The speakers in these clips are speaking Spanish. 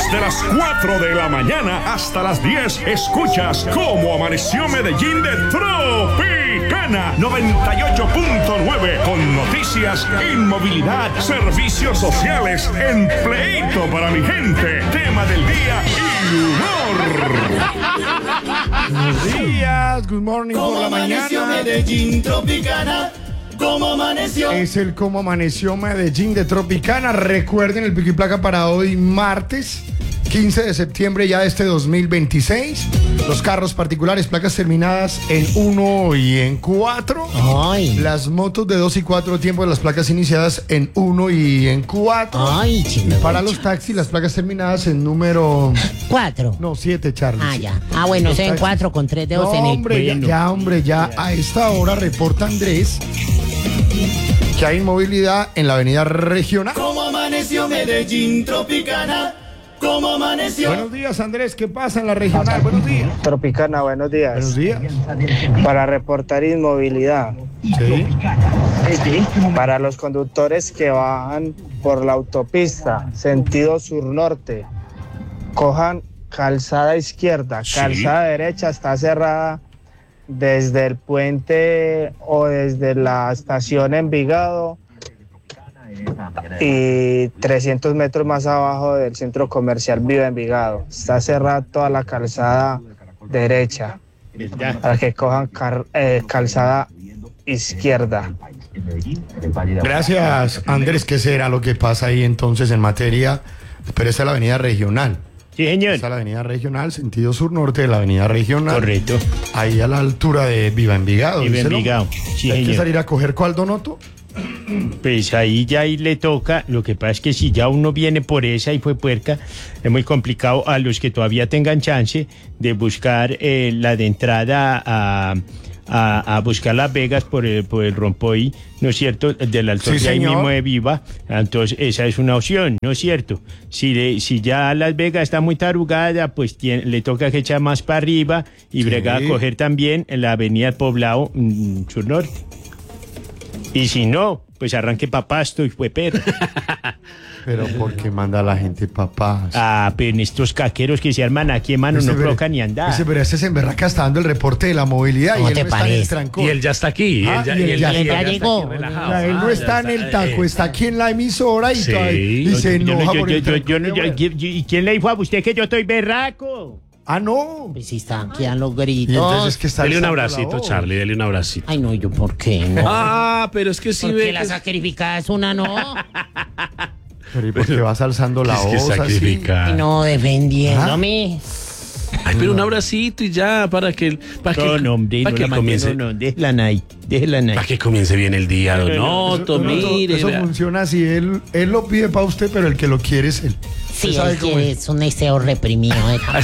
Desde las 4 de la mañana hasta las 10 escuchas Cómo Amaneció Medellín de Tropicana 98.9 con noticias, inmovilidad, servicios sociales, empleito para mi gente, tema del día y humor. Buenos días, good morning por la mañana. Medellín Tropicana. ¿Cómo amaneció? Es el Cómo Amaneció Medellín de Tropicana. Recuerden el pico y placa para hoy, martes 15 de septiembre ya de este 2026. Los carros particulares, placas terminadas en 1 y en 4. Ay. Las motos de 2 y 4 tiempos, las placas iniciadas en 1 y en 4. Ay, chino. Para los taxis, las placas terminadas en número 4. No, 7, Charlie. Ah, ya. Ah, bueno, Los se ven taxis. 4 con 3 dedos No, en el hombre, cuello. ya a esta hora reporta Andrés que hay inmovilidad en la avenida regional. ¿Cómo amaneció Medellín Tropicana? ¿Cómo amaneció? Buenos días, Andrés, ¿qué pasa en la regional? Buenos días. Tropicana, buenos días. Buenos días. Para reportar inmovilidad, Sí. para los conductores que van por la autopista, sentido sur-norte, cojan calzada izquierda, calzada derecha está cerrada desde el puente o desde la estación Envigado y 300 metros más abajo del centro comercial Viva Envigado. Está cerrada toda la calzada derecha para que cojan calzada izquierda. Gracias, Andrés. ¿Qué será lo que pasa ahí entonces en materia? Pero esa es la avenida regional. Sí, señor. Esa es la avenida regional, sentido sur-norte de la avenida regional. Correcto. Ahí a la altura de Viva Envigado. Viva díselo. Envigado. Sí, Hay que señor. salir a coger ¿cuál, Donoto? Pues ahí le toca. Lo que pasa es que si ya uno viene por esa y fue puerca, es muy complicado a los que todavía tengan chance de buscar la de entrada a buscar Las Vegas por el Rompoy, ¿no es cierto? Del alto Sí, ahí señor. mismo de Viva. Entonces, esa es una opción, ¿no es cierto? Si ya Las Vegas está muy tarugada, pues le toca que echar más para arriba y Sí. bregar a coger también en la avenida Poblado sur norte. Y si no, pues arranque pa' Pasto y fue perro. Pero ¿por qué manda a la gente papás? Ah, pero en estos caqueros que se arman aquí, hermano, no provocan ni andar. Pero este se emberraca está dando el reporte de la movilidad ¿Cómo y él te no está en el parece? trancón. Y él ya está aquí. Ah, él y él ya está llegó. aquí relajado. O sea, él no está en el taco, está aquí en la emisora y, Sí. y se enoja por el ¿Y quién le dijo a usted que yo estoy berraco? Ah, no. Pues si están aquí a los Y gritos. entonces es que está Dele un alzando la abracito, voz. Charlie, dele un abracito. Ay, no, yo, ¿por qué no? Ah, pero es que sí Porque ve. la que- sacrificada es una no. Pero ¿y por qué vas alzando la es que voz así? sacrifica. Y no defendiéndome. Ay, pero un abracito y ya, para que No, hombre, para no que la comience. mantengo, no, déjela ahí. Para que comience bien el día, Donoto, mire. Eso vea. funciona así, él lo pide para usted, pero el que lo quiere es él. Sí, ¿Usted sabe es cómo que es? es un deseo reprimido.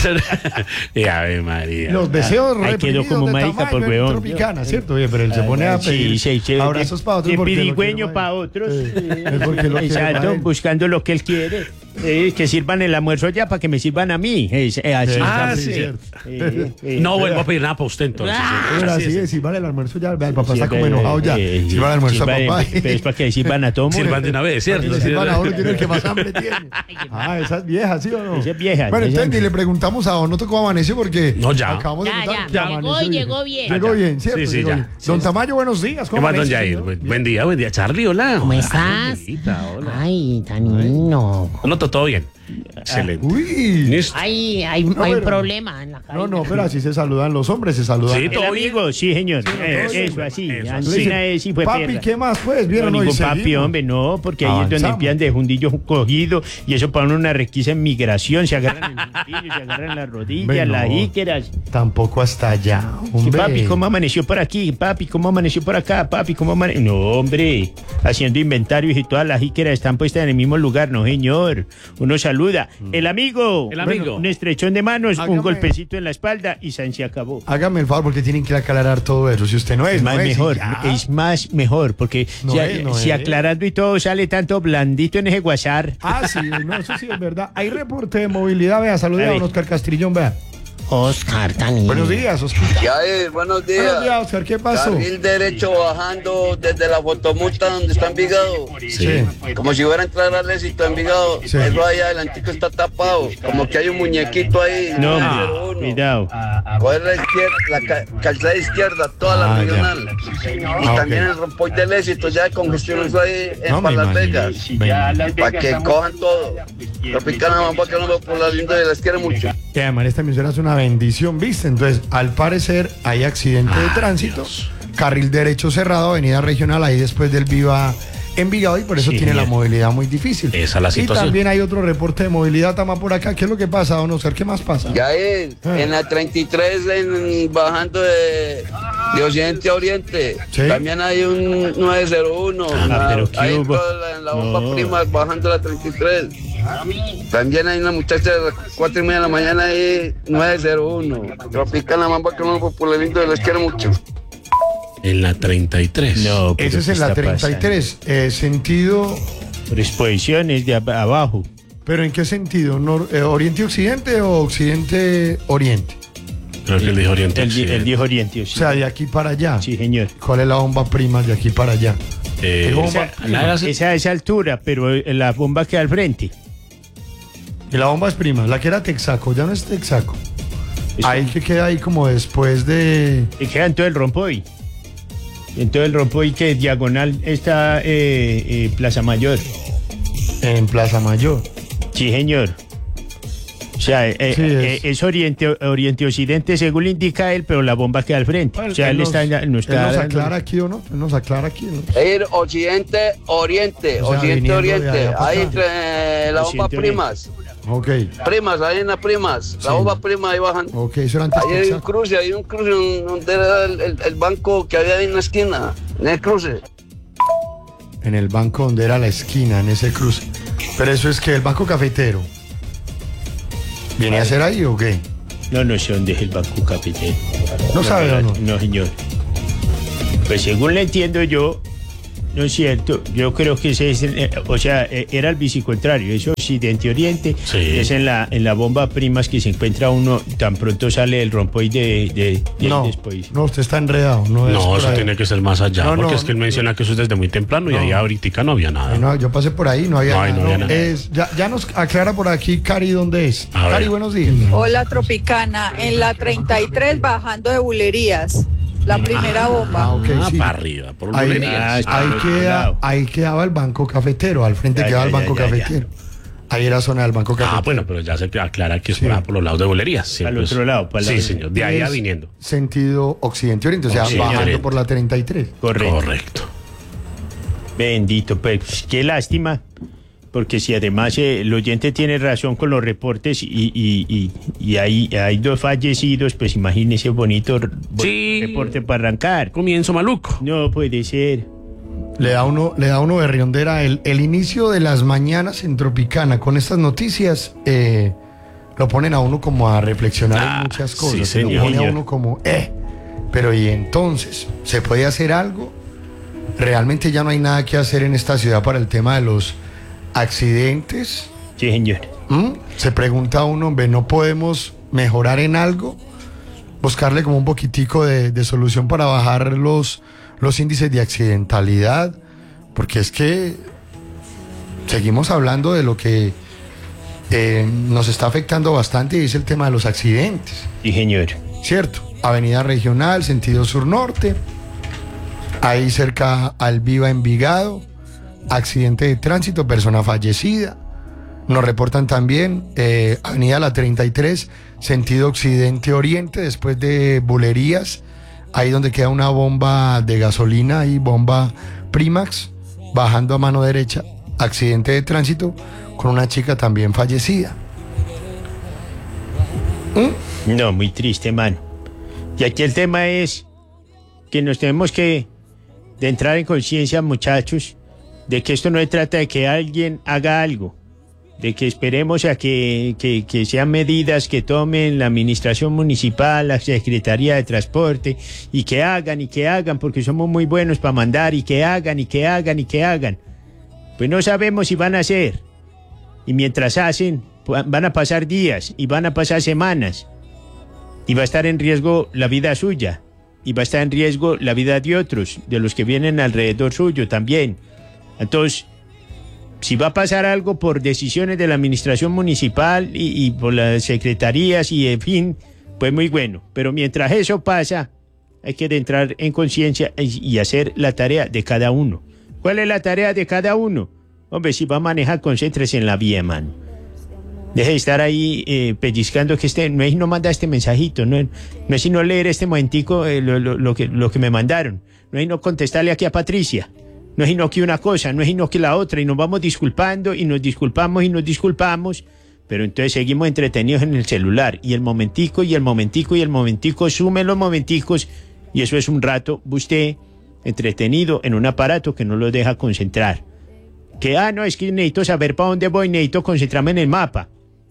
Ave María. Los deseos Ahí quedó reprimidos como de marica tamaño por en huevón. Tropicana, ¿cierto? Oye, pero él se pone a pedir abrazos para otros de porque lo pirigüeño quiere para más. otros. Es porque lo quiere Exacto, más él. buscando lo que él quiere. Que sirvan el almuerzo ya para que me sirvan a mí. Así. Ah, Sí, sí. cierto. No vuelvo a pedir nada para usted entonces. Pero Así así es. es, sirvan el almuerzo ya. Vea, el papá está como enojado ya. Sirvan el almuerzo a papá. Pero es para que sirvan a todo mundo. Sirvan de una vez, Para que ¿cierto? le sirvan a uno, tiene el que más hambre tiene. Ah, esa es vieja, ¿sí o no? Esa es vieja, Bueno, esa- entonces ni le preguntamos a Donoto cómo amaneció porque No, ya. acabamos de Ya, contar ya. que Llegó amaneció y llegó bien. Llegó Ya. bien, ¿cierto? Sí, sí, Llegó ya. bien. Sí, Don sí. Tamayo, buenos días. ¿Qué más, don amanece, Jair? señor? Buen día. Charlie, hola. ¿Cómo Ay, estás? Angelita, hola. Ay, tan lindo. Donoto, todo bien. Excelente. Uy. Listo. Ay, hay pero- un problema en la cabina. No, pero así se saludan los hombres, se saludan. Sí, El todo bien. amigo, sí, señor. todo Eso, bien. así. Eso, Así Le dicen, es, sí fue papi, perra. ¿qué más pues? ¿Vieron No, hoy? ningún papi, Seguimos. hombre, no, porque ahí es donde Avanzamos. empiezan de fundillo cogido y eso para una requisa en migración, se agarran el fundillo, se agarran las rodillas, Hombre, las no. íqueras. Tampoco hasta allá, Sí, hombre. papi, ¿cómo amaneció por aquí? Papi, ¿cómo amaneció por acá? Papi, ¿cómo amaneció? No, hombre, haciendo inventarios y todas las íqueras están puestas en el mismo lugar, no, señor. Uno saluda. El amigo. El amigo. Un estrechón de manos, Hágame- un golpecito en la espalda y San se acabó. Hágame el favor porque tienen que aclarar todo eso. Si usted no es, Es más no es, y mejor, ya. es más mejor, porque No es, no si es. aclarando y todo sale tanto blandito en ese WhatsApp. Ah, sí, no, eso sí es verdad. Hay reporte de movilidad, vea, salude A a ver. don Oscar Castrillón, vea. Oscar, tan niño. Buenos días, Oscar. Buenos días. Buenos días, Oscar, ¿qué pasó? Carril derecho bajando desde la fotomuta donde está Envigado. Sí. Como si fuera a entrar al éxito Envigado. Sí. Eso ahí adelantico está tapado. Como que hay un muñequito ahí. No, 901. cuidado. Coger la izquierda, la calzada izquierda, toda la Ah, regional. Y Ah, también ok. el rompoy del éxito, ya de congestión eso ahí en No, me Las imagino. Vegas. Venga. Para que cojan todo. Tropicana, mamá, que no por la linda de las quiere mucho. Que además esta emisora es una bendición, ¿viste? Entonces, al parecer, hay accidente de tránsito, carril derecho cerrado, avenida regional, ahí después del Viva Envigado, y por eso Sí, tiene la señor. movilidad muy difícil. Esa es la Y situación. también hay otro reporte de movilidad, Tama, por acá. ¿Qué es lo que pasa, don Oscar? ¿Qué más pasa? Ya es, en la 33, bajando de occidente a oriente. Sí. También hay un 901. pero ¿qué ahí hubo? en la bomba No. prima, bajando la 33. También hay una muchacha de las 4:30 de la mañana ahí, 901. Tropicana, mamá, que no por el lindo, les quiero mucho. En la 33. No, pero Ese es ¿qué en la está 33, sentido... pasando? Por exposiciones de abajo. ¿Pero en qué sentido? ¿Oriente-Occidente o Occidente-Oriente? Creo que él dijo Oriente. El dijo Oriente. O sea, de aquí para allá. Sí, señor. ¿Cuál es la bomba prima de aquí para allá? ¿Qué bomba prima? Esa a esa altura, pero la bomba queda al frente. Y la bomba es prima, la que era Texaco, ya no es Texaco. Ahí que queda ahí como después de... Y queda en todo el rompoy. En todo el rompoy que diagonal está Plaza Mayor. En Plaza Mayor. Sí, señor. O sea, Sí, es oriente-occidente según le indica él, pero la bomba queda al frente. O sea, él nos, está, no él está nos aclara aquí o no, él nos aclara aquí. ¿No? Ir occidente, oriente, O sea, viniendo de oriente. allá para Ahí acá. entre la bomba Occidente, primas. Ok, Primas, ahí en las primas. La Sí. bomba prima ahí bajando. ok, eso era antes Ahí hay un Texaco. cruce donde era el banco que había ahí en la esquina, en el cruce. En el banco donde era la esquina, en ese cruce. Pero eso es que el banco cafetero. ¿Viene a ser ahí o qué? No sé dónde es el Banco Cafetero. No sabe o no. No, señor. Pues según le entiendo yo, no es cierto. Yo creo que ese es, era el bicicontrario. Es occidente-oriente. Sí. Es en la bomba primas que se encuentra uno, tan pronto sale el rompoy de No, después. no, usted está enredado. No, es No, por eso ahí. tiene que ser más allá. No, porque no, es que él menciona que eso es desde muy temprano y ahí ahorita no había nada. No, yo pasé por ahí, no había No, ahí nada. no había nada. Ya nos aclara por aquí, Cari, dónde es. A ver. Cari, buenos días. Hola Tropicana, en la 33 bajando de Bulerías, la primera bomba. ok, sí. Para arriba, por Ahí, Bulerías. ahí quedaba el banco cafetero, al frente Ya, quedaba el ya, banco ya, ya. cafetero. Ahí era zona del banco cafetero. Bueno, pero ya se aclara que es Sí. por los lados de Bulerías. Sí, Al pues. otro lado, para el Sí, lado. señor. De ahí a Es viniendo. Sentido occidente-oriente, o sea, Occidente, bajando oriente. por la 33. Correcto. Correcto. Bendito, pues qué lástima, porque si además el oyente tiene razón con los reportes y hay 2 fallecidos, pues imagínese bonito Sí. reporte para arrancar. Comienzo maluco. No puede ser. Le da uno de riondera el inicio de las mañanas en Tropicana con estas noticias. Lo ponen a uno como a reflexionar en muchas cosas. sí, Se lo señor. pone a uno como, pero y entonces, ¿se puede hacer algo? Realmente ya no hay nada que hacer en esta ciudad para el tema de los accidentes. Sí, señor. Se pregunta uno, hombre, ¿no podemos mejorar en algo? Buscarle como un poquitico de solución para bajar los índices de accidentalidad, porque es que seguimos hablando de lo que nos está afectando bastante y es el tema de los accidentes, Sí, señor. ¿cierto? Avenida Regional, sentido sur-norte, ahí cerca al Viva Envigado, accidente de tránsito, persona fallecida. Nos reportan también Avenida La 33, sentido occidente-oriente, después de Bulerías, ahí donde queda una bomba de gasolina y bomba Primax, bajando a mano derecha, accidente de tránsito con una chica también fallecida. No, muy triste, mano. Y aquí el tema es que nos tenemos que de entrar en conciencia, muchachos, de que esto no se trata de que alguien haga algo, de que esperemos a que sean medidas que tomen la administración municipal, la Secretaría de Transporte, y que hagan, porque somos muy buenos para mandar, y que hagan. Pues no sabemos si van a hacer. Y mientras hacen, van a pasar días y van a pasar semanas. y va a estar en riesgo la vida suya, y va a estar en riesgo la vida de otros, de los que vienen alrededor suyo también. Entonces, si va a pasar algo por decisiones de la administración municipal y por las secretarías y en fin, pues muy bueno. Pero mientras eso pasa, hay que entrar en conciencia y hacer la tarea de cada uno. ¿Cuál es la tarea de cada uno? Hombre, si va a manejar, concéntrese en la vía, mano. Deje de estar ahí pellizcando que no es sino manda este mensajito, no es sino leer este momentico lo que me mandaron, no es sino contestarle aquí a Patricia, no es sino que una cosa, no es sino que la otra, y nos vamos disculpando y nos disculpamos y nos disculpamos, pero entonces seguimos entretenidos en el celular, y el momentico y el momentico y el momentico sumen los momenticos, y eso es un rato usted entretenido en un aparato que no lo deja concentrar. Que, no, es que necesito saber para dónde voy, necesito concentrarme en el mapa.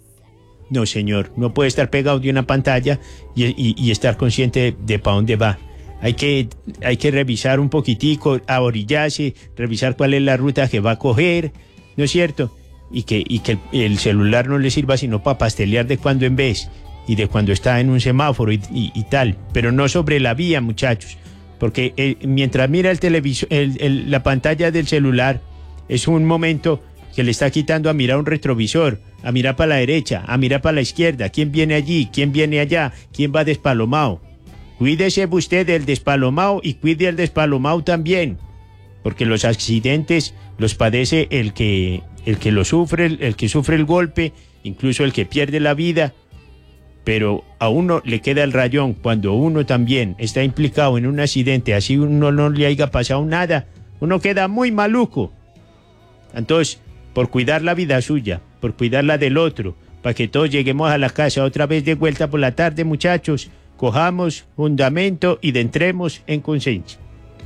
No, señor, no puede estar pegado de una pantalla y estar consciente de para dónde va. Hay que revisar un poquitico, ahorillarse, revisar cuál es la ruta que va a coger, ¿no es cierto? Y que el celular no le sirva sino para pastelear de cuando en vez y de cuando está en un semáforo y tal, pero no sobre la vía, muchachos, porque mientras mira el televisor, la pantalla del celular, es un momento que le está quitando a mirar un retrovisor, a mirar para la derecha, a mirar para la izquierda, quién viene allí, quién viene allá, quién va despalomado. Cuídese usted del despalomado y cuide al despalomado también, porque los accidentes los padece el que lo sufre, el que sufre el golpe, incluso el que pierde la vida, pero a uno le queda el rayón cuando uno también está implicado en un accidente, así uno no le haya pasado nada, uno queda muy maluco. Entonces, por cuidar la vida suya, por cuidar la del otro, para que todos lleguemos a la casa otra vez de vuelta por la tarde, muchachos, cojamos fundamento y entremos en conciencia.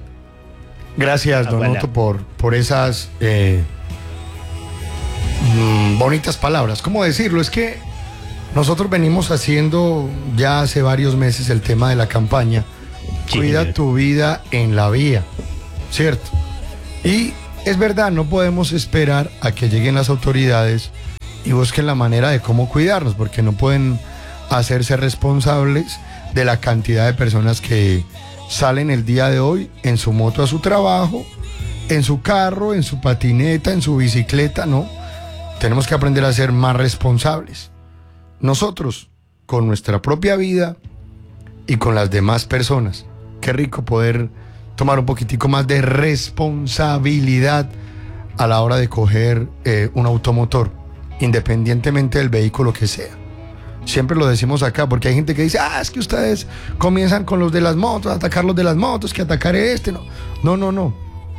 Gracias, don Otto, por esas bonitas palabras. ¿Cómo decirlo? Es que nosotros venimos haciendo ya hace varios meses el tema de la campaña Cuida tu vida en la vía, ¿cierto? Y es verdad, no podemos esperar a que lleguen las autoridades y busquen la manera de cómo cuidarnos, porque no pueden hacerse responsables de la cantidad de personas que salen el día de hoy en su moto a su trabajo, en su carro, en su patineta, en su bicicleta, no. Tenemos que aprender a ser más responsables. Nosotros, con nuestra propia vida y con las demás personas. Qué rico poder tomar un poquitico más de responsabilidad a la hora de coger un automotor, independientemente del vehículo que sea. Siempre lo decimos acá, porque hay gente que dice, es que ustedes comienzan con los de las motos, a atacar los de las motos, que atacaré este. No.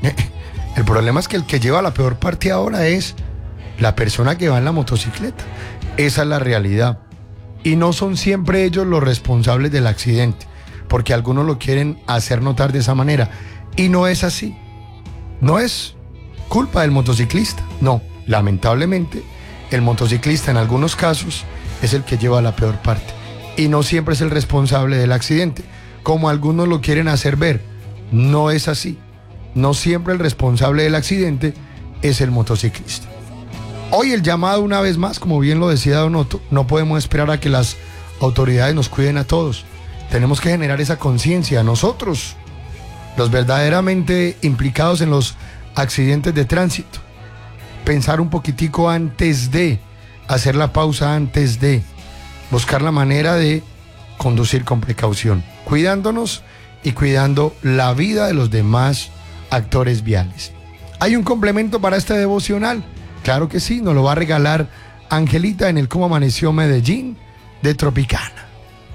El problema es que el que lleva la peor parte ahora es la persona que va en la motocicleta. Esa es la realidad. Y no son siempre ellos los responsables del accidente, porque algunos lo quieren hacer notar de esa manera. Y no es así. No es culpa del motociclista. No, lamentablemente, el motociclista en algunos casos es el que lleva la peor parte. Y no siempre es el responsable del accidente, como algunos lo quieren hacer ver. No es así. No siempre el responsable del accidente es el motociclista. Hoy el llamado una vez más, como bien lo decía don Otto, no podemos esperar a que las autoridades nos cuiden a todos. Tenemos que generar esa conciencia. Nosotros, los verdaderamente implicados en los accidentes de tránsito, pensar un poquitico antes de, hacer la pausa antes de, buscar la manera de conducir con precaución, cuidándonos y cuidando la vida de los demás actores viales. ¿Hay un complemento para este devocional? Claro que sí, nos lo va a regalar Angelita en el Cómo Amaneció Medellín de Tropicana.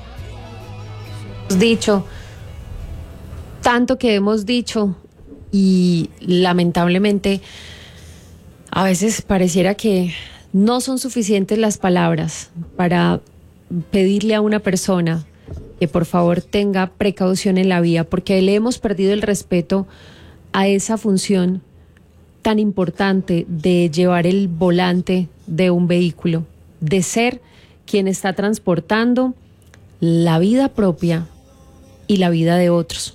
Dicho, tanto que hemos dicho y lamentablemente a veces pareciera que no son suficientes las palabras para pedirle a una persona que por favor tenga precaución en la vía, porque le hemos perdido el respeto a esa función tan importante de llevar el volante de un vehículo, de ser quien está transportando la vida propia y la vida de otros.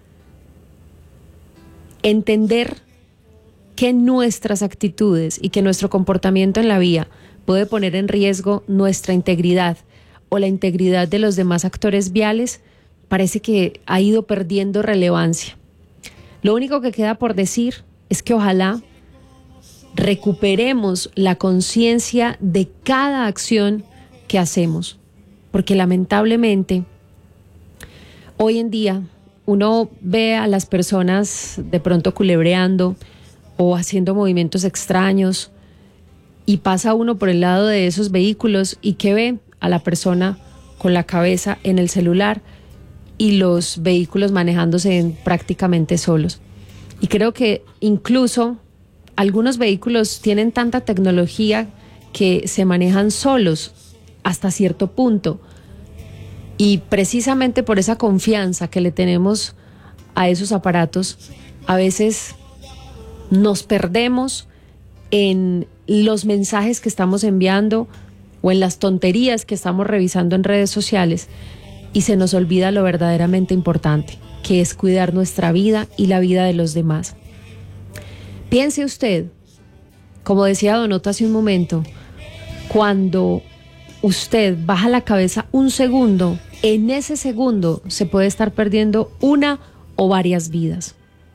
Entender que nuestras actitudes y que nuestro comportamiento en la vía puede poner en riesgo nuestra integridad o la integridad de los demás actores viales parece que ha ido perdiendo relevancia. Lo único que queda por decir es que ojalá recuperemos la conciencia de cada acción que hacemos, porque lamentablemente hoy en día uno ve a las personas de pronto culebreando o haciendo movimientos extraños y pasa uno por el lado de esos vehículos y que ve a la persona con la cabeza en el celular y los vehículos manejándose prácticamente solos. Y creo que incluso algunos vehículos tienen tanta tecnología que se manejan solos hasta cierto punto. Y precisamente por esa confianza que le tenemos a esos aparatos, a veces nos perdemos en los mensajes que estamos enviando o en las tonterías que estamos revisando en redes sociales y se nos olvida lo verdaderamente importante, que es cuidar nuestra vida y la vida de los demás. Piense usted, como decía Donoto hace un momento, cuando usted baja la cabeza un segundo, en ese segundo se puede estar perdiendo una o varias vidas.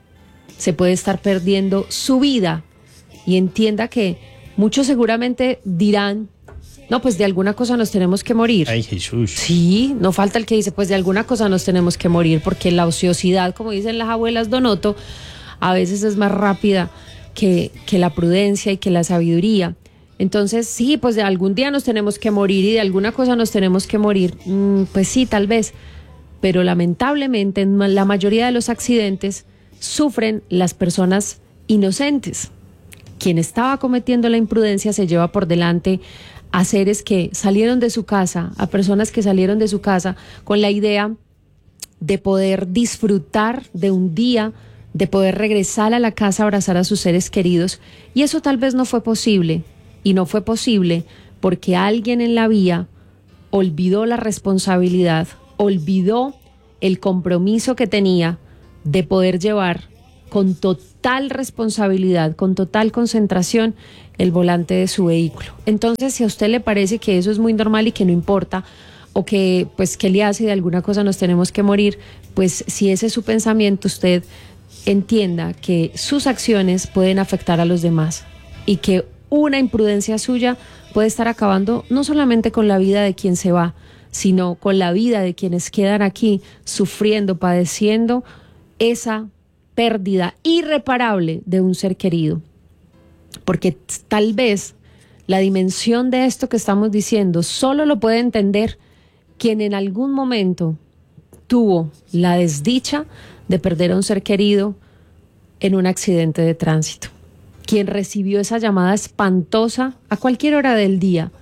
Se puede estar perdiendo su vida. Y entienda que muchos seguramente dirán, no, pues de alguna cosa nos tenemos que morir. Ay, Jesús. Sí, no falta el que dice, pues de alguna cosa nos tenemos que morir, porque la ociosidad, como dicen las abuelas Donoto, a veces es más rápida que la prudencia y que la sabiduría. Entonces, sí, pues de algún día nos tenemos que morir y de alguna cosa nos tenemos que morir. Pues sí, tal vez. Pero lamentablemente en la mayoría de los accidentes sufren las personas inocentes. Quien estaba cometiendo la imprudencia se lleva por delante a seres que salieron de su casa, a personas que salieron de su casa con la idea de poder disfrutar de un día, de poder regresar a la casa a abrazar a sus seres queridos. Y eso tal vez no fue posible. Y no fue posible porque alguien en la vía olvidó la responsabilidad, olvidó el compromiso que tenía de poder llevar con total responsabilidad, con total concentración, el volante de su vehículo. Entonces, si a usted le parece que eso es muy normal y que no importa, o que pues qué le hace, de alguna cosa nos tenemos que morir, pues si ese es su pensamiento, usted entienda que sus acciones pueden afectar a los demás y que una imprudencia suya puede estar acabando no solamente con la vida de quien se va, sino con la vida de quienes quedan aquí sufriendo, padeciendo esa pérdida irreparable de un ser querido. Porque tal vez la dimensión de esto que estamos diciendo solo lo puede entender quien en algún momento tuvo la desdicha de perder a un ser querido en un accidente de tránsito. Quien recibió esa llamada espantosa a cualquier hora del día,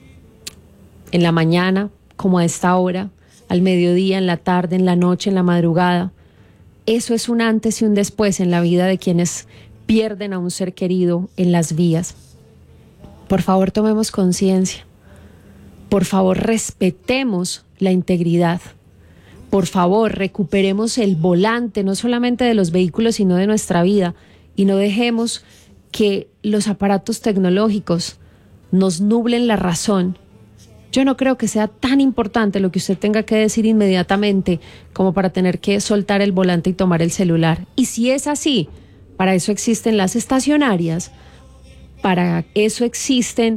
en la mañana, como a esta hora, al mediodía, en la tarde, en la noche, en la madrugada. Eso es un antes y un después en la vida de quienes pierden a un ser querido en las vías. Por favor, tomemos conciencia. Por favor, respetemos la integridad. Por favor, recuperemos el volante, no solamente de los vehículos, sino de nuestra vida, y no dejemos que los aparatos tecnológicos nos nublen la razón. Yo no creo que sea tan importante lo que usted tenga que decir inmediatamente como para tener que soltar el volante y tomar el celular. Y si es así, para eso existen las estacionarias, para eso existen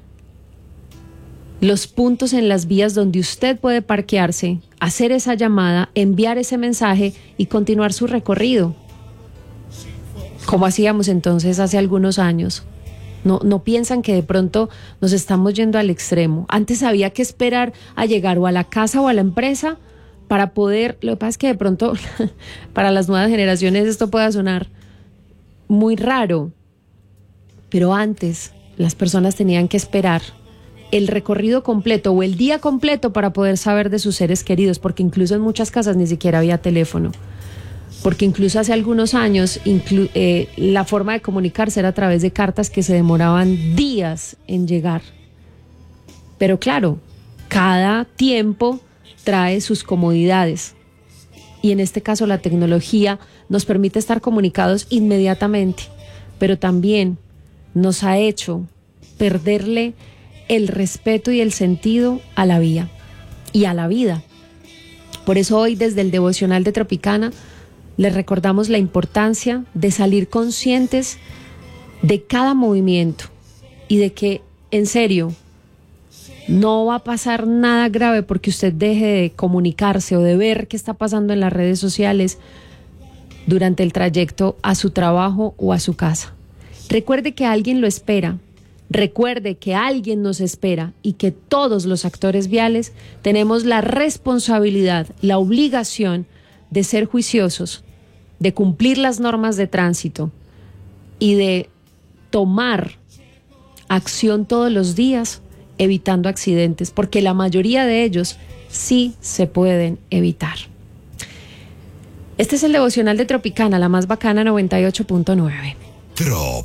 los puntos en las vías donde usted puede parquearse, hacer esa llamada, enviar ese mensaje y continuar su recorrido. Como hacíamos entonces hace algunos años. No piensan que de pronto nos estamos yendo al extremo. Antes había que esperar a llegar o a la casa o a la empresa para poder... Lo que pasa es que de pronto para las nuevas generaciones esto pueda sonar muy raro. Pero antes las personas tenían que esperar el recorrido completo o el día completo para poder saber de sus seres queridos, porque incluso en muchas casas ni siquiera había teléfono. Porque incluso hace algunos años la forma de comunicarse era a través de cartas que se demoraban días en llegar. Pero claro, cada tiempo trae sus comodidades. Y en este caso la tecnología nos permite estar comunicados inmediatamente, pero también nos ha hecho perderle el respeto y el sentido a la vía. y a la vida. Por eso hoy desde el devocional de Tropicana les recordamos la importancia de salir conscientes de cada movimiento y de que, en serio, no va a pasar nada grave porque usted deje de comunicarse o de ver qué está pasando en las redes sociales durante el trayecto a su trabajo o a su casa. Recuerde que alguien lo espera, recuerde que alguien nos espera y que todos los actores viales tenemos la responsabilidad, la obligación de ser juiciosos, de cumplir las normas de tránsito y de tomar acción todos los días evitando accidentes, porque la mayoría de ellos sí se pueden evitar. Este es el devocional de Tropicana, la más bacana 98.9.